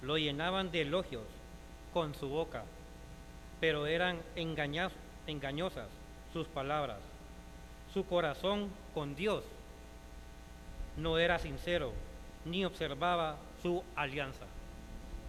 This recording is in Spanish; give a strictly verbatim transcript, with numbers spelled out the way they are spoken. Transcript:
lo llenaban de elogios con su boca, pero eran engañas- engañosas sus palabras. Su corazón con Dios no era sincero, ni observaba su alianza.